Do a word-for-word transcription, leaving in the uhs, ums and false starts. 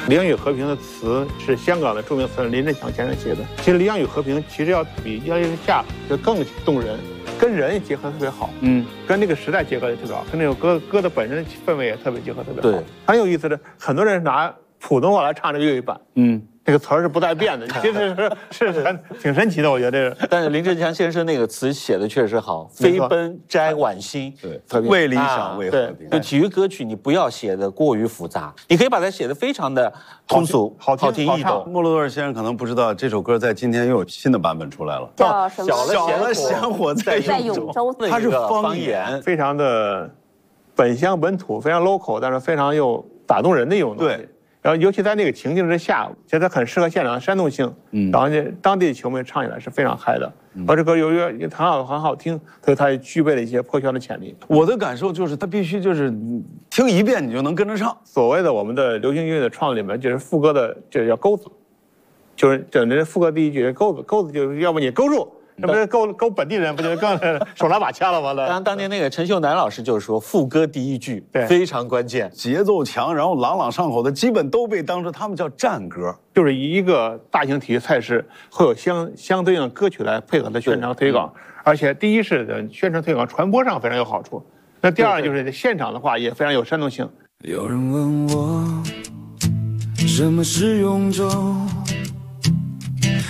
《理想与和平》的词是香港的著名词人林振强先生写的。其实《理想与和平》其实要比《亚历山下》就更动人，跟人结合特别好，嗯，跟那个时代结合也特别好，跟那首歌歌的本身氛围也特别结合特别好。对，很有意思的，很多人拿普通话来唱这个粤语版，嗯。这个词儿是不带变的，其实是是很挺神奇的，我觉得这个。 但是林振强先生那个词写的确实好，飞奔摘晚星， 对，特别为理想为和平。 就体育歌曲，你不要写的过于复杂，你可以把它写的非常的通俗、 好好听易懂。 莫洛多尔先生可能不知道，这首歌在今天又有新的版本出来了， 叫什么？ 小了鲜活在永州， 它是方言， 非常的本乡本土，非常 local， 但是非常又打动人的一种东西。对。然后，尤其在那个情境之下，觉得很适合现场的煽动性。嗯，然后呢，当地的球迷唱起来是非常嗨的。而这歌由于很好很好听，所以它也具备了一些破圈的潜力。 我的感受就是，它必须就是听一遍你就能跟着唱。 所谓的我们的流行音乐的创里面，就是副歌的，就是叫钩子，就是整的副歌第一句钩子，钩子就是要不你勾住。那不是勾勾本地人，不就更手拿把掐了吗？ 当当年那个陈秀楠老师就是说，副歌第一句非常关键， 节奏强，然后朗朗上口的，基本都被当成他们叫战歌。 就是一个大型体育赛事会有相相对应的歌曲来配合它宣传推广，而且第一是宣传推广传播上非常有好处，那第二就是现场的话也非常有煽动性。 有人问我什么是永州。